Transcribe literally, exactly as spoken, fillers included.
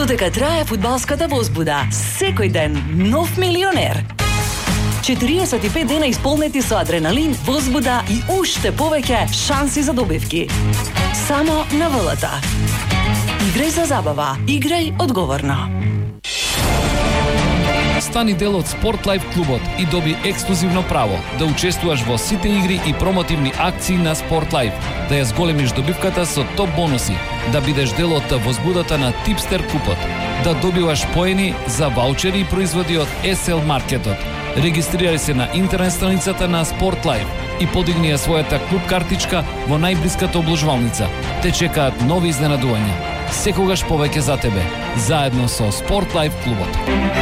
Додека трае фудбалската возбуда, секој ден нов милионер. четириесет и пет дена исполнети со адреналин, возбуда и уште повеќе шанси за добивки. Само на ВЛТ. Играј за забава, играј одговорно. Стани дел од Спорт Лайф клубот и доби ексклузивно право да учествуваш во сите игри и промотивни акции на Спорт Лайф, да ја зголемиш добивката со топ бонуси, да бидеш дел од возбудата на Типстер купот, да добиваш поени за ваучери и производи од ес ел Маркетот. Регистрирај се на интернет страницата на Спорт Лайф и подигни ја својата клуб картичка во најблиската обложвалница. Те чекаат нови изненадувања. Секогаш повеќе за тебе, заедно со Спорт Лайф клубот.